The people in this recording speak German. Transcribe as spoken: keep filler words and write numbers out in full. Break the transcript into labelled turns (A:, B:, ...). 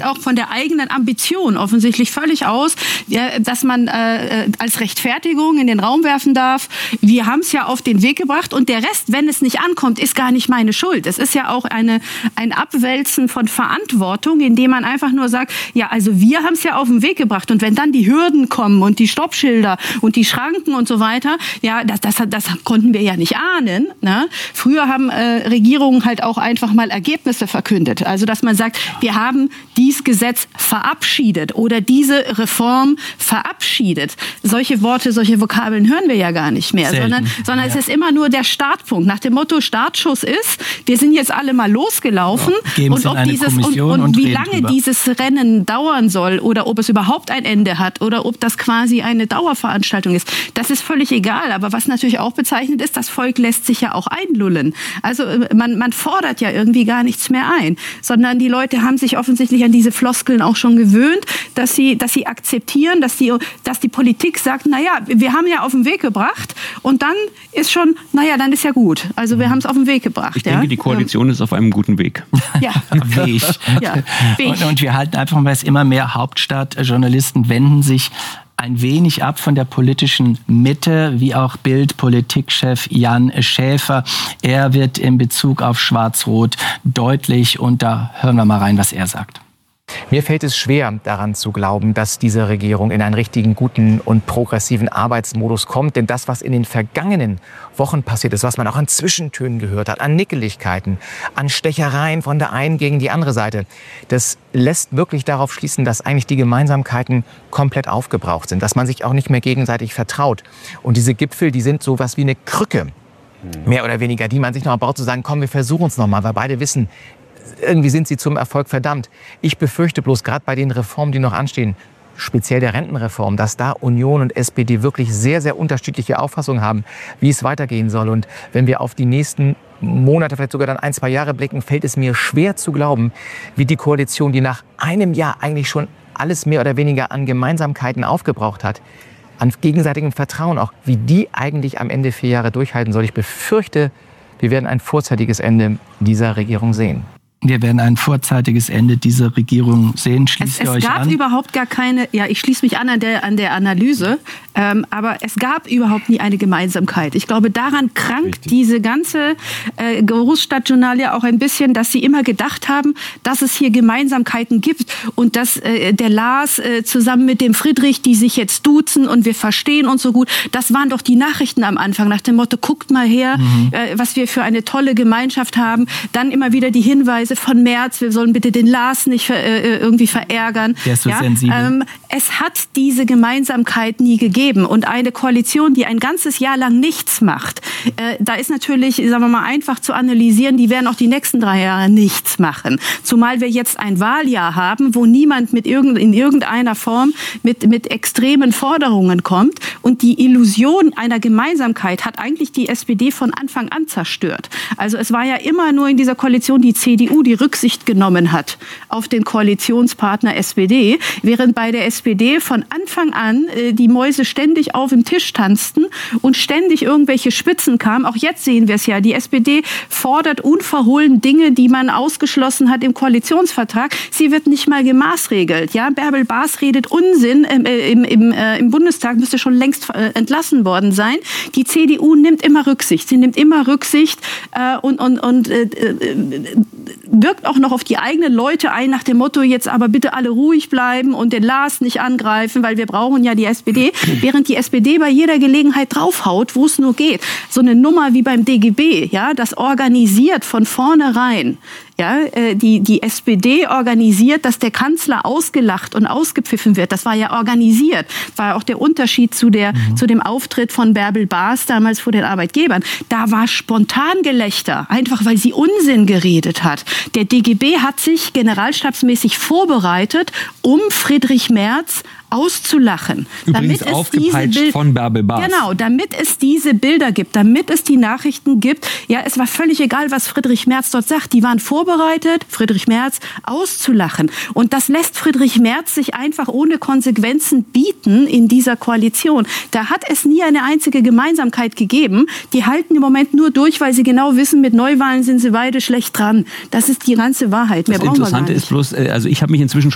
A: auch von der eigenen Ambition offensichtlich völlig aus, ja, dass man äh, als Rechtfertigung in den Raum werfen darf, wir haben es ja auf den Weg gebracht und der Rest, wenn es nicht ankommt, ist gar nicht meine Schuld. Es ist ja auch eine, ein Abwälzen von Verantwortung, indem man einfach nur sagt, ja, also wir haben es ja auf den Weg gebracht und wenn dann die Hürden kommen und die Stoppschilder und die Schranken und so weiter, ja, das, das, das konnten wir ja nicht ahnen. Ne? Früher haben äh, Regierungen halt auch einfach mal Ergebnisse verkündet. Also, dass man sagt, wir haben dieses Gesetz verabschiedet oder diese Reform verabschiedet. Solche Worte, solche Vokabeln hören wir ja gar nicht mehr, Selten. sondern, sondern ja. es ist immer nur der Startpunkt. Nach dem Motto, Startschuss ist, wir sind jetzt alle mal losgelaufen
B: ja,
A: und, ob dieses, und, und, und wie lange drüber. dieses Rennen dauern soll oder ob es überhaupt ein Ende hat oder ob das quasi eine Dauerveranstaltung ist, das ist völlig egal. Aber was natürlich auch bezeichnet ist, das Volk lässt sich ja auch einlullen. Also man, man fordert ja irgendwie gar nichts mehr ein, sondern die Leute haben sich offensichtlich an diese Floskeln auch schon gewöhnt, dass sie, dass sie akzeptieren, dass die, dass die Politik sagt, naja, wir haben ja auf den Weg gebracht und dann ist schon, naja, dann ist ja gut. Also wir haben es auf den Weg gebracht.
C: Ich
A: ja?
C: denke, die Koalition ähm, ist auf einem guten Weg.
A: Ja.
B: Weg.
A: Ja, Weg.
B: Und, und wir halten einfach mal, dass immer mehr Hauptstadtjournalisten wenden sich ein wenig ab von der politischen Mitte, wie auch Bild-Politikchef Jan Schäfer. Er wird in Bezug auf Schwarz-Rot deutlich und da hören wir mal rein, was er sagt.
D: Mir fällt es schwer, daran zu glauben, dass diese Regierung in einen richtigen, guten und progressiven Arbeitsmodus kommt. Denn das, was in den vergangenen Wochen passiert ist, was man auch an Zwischentönen gehört hat, an Nickeligkeiten, an Stechereien von der einen gegen die andere Seite, das lässt wirklich darauf schließen, dass eigentlich die Gemeinsamkeiten komplett aufgebraucht sind, dass man sich auch nicht mehr gegenseitig vertraut. Und diese Gipfel, die sind sowas wie eine Krücke, mehr oder weniger, die man sich noch baut, zu sagen, komm, wir versuchen es noch mal, weil beide wissen, irgendwie sind sie zum Erfolg verdammt. Ich befürchte bloß gerade bei den Reformen, die noch anstehen, speziell der Rentenreform, dass da Union und S P D wirklich sehr, sehr unterschiedliche Auffassungen haben, wie es weitergehen soll. Und wenn wir auf die nächsten Monate, vielleicht sogar dann ein, zwei Jahre blicken, fällt es mir schwer zu glauben, wie die Koalition, die nach einem Jahr eigentlich schon alles mehr oder weniger an Gemeinsamkeiten aufgebraucht hat, an gegenseitigem Vertrauen auch, wie die eigentlich am Ende vier Jahre durchhalten soll. Ich befürchte, wir werden ein vorzeitiges Ende dieser Regierung sehen.
B: Wir werden ein vorzeitiges Ende dieser Regierung sehen. Schließt
A: es,
B: ihr
A: es
B: euch
A: gab
B: an?
A: überhaupt gar keine, ja, ich schließe mich an an der, an der Analyse, ähm, aber es gab überhaupt nie eine Gemeinsamkeit. Ich glaube, daran krankt Richtig. diese ganze äh, Großstadtjournalie auch ein bisschen, dass sie immer gedacht haben, dass es hier Gemeinsamkeiten gibt und dass äh, der Lars äh, zusammen mit dem Friedrich, die sich jetzt duzen und wir verstehen uns so gut, das waren doch die Nachrichten am Anfang nach dem Motto, guckt mal her, mhm. äh, was wir für eine tolle Gemeinschaft haben. Dann immer wieder die Hinweise von Merz, wir sollen bitte den Lars nicht ver, äh, irgendwie verärgern.
B: Der ist so
A: ja?
B: sensibel.
A: Ähm, es hat diese Gemeinsamkeit nie gegeben. Und eine Koalition, die ein ganzes Jahr lang nichts macht, äh, da ist natürlich, sagen wir mal, einfach zu analysieren, die werden auch die nächsten drei Jahre nichts machen. Zumal wir jetzt ein Wahljahr haben, wo niemand mit irgend, in irgendeiner Form mit, mit extremen Forderungen kommt. Und die Illusion einer Gemeinsamkeit hat eigentlich die S P D von Anfang an zerstört. Also es war ja immer nur in dieser Koalition die C D U, die Rücksicht genommen hat auf den Koalitionspartner S P D, während bei der S P D von Anfang an äh, die Mäuse ständig auf dem Tisch tanzten und ständig irgendwelche Spitzen kamen. Auch jetzt sehen wir es ja. Die S P D fordert unverhohlen Dinge, die man ausgeschlossen hat im Koalitionsvertrag. Sie wird nicht mal gemaßregelt. Ja? Bärbel Baas redet Unsinn äh, im, im, äh, im Bundestag, müsste schon längst äh, entlassen worden sein. Die C D U nimmt immer Rücksicht. Sie nimmt immer Rücksicht äh, und, und, und äh, äh, wirkt auch noch auf die eigenen Leute ein, nach dem Motto, jetzt aber bitte alle ruhig bleiben und den Lars nicht angreifen, weil wir brauchen ja die S P D, während die S P D bei jeder Gelegenheit draufhaut, wo es nur geht. So eine Nummer wie beim D G B, ja, das organisiert von vornherein. Ja, die, die S P D organisiert, dass der Kanzler ausgelacht und ausgepfiffen wird. Das war ja organisiert. Das war ja auch der Unterschied zu, der, mhm. zu dem Auftritt von Bärbel Baas damals vor den Arbeitgebern. Da war spontan Gelächter, einfach weil sie Unsinn geredet hat. Der D G B hat sich generalstabsmäßig vorbereitet, um Friedrich Merz auszulachen.
C: Übrigens
A: damit
C: aufgepeitscht
A: Bild-
C: von Bärbel Baas.
A: Genau, damit es diese Bilder gibt, damit es die Nachrichten gibt. Ja, es war völlig egal, was Friedrich Merz dort sagt. Die waren vorbereitet, Friedrich Merz auszulachen. Und das lässt Friedrich Merz sich einfach ohne Konsequenzen bieten in dieser Koalition. Da hat es nie eine einzige Gemeinsamkeit gegeben. Die halten im Moment nur durch, weil sie genau wissen, mit Neuwahlen sind sie beide schlecht dran. Das ist die ganze Wahrheit. Mehr
C: das
A: brauchen wir gar
C: Interessante
A: nicht.
C: ist bloß, also ich habe mich inzwischen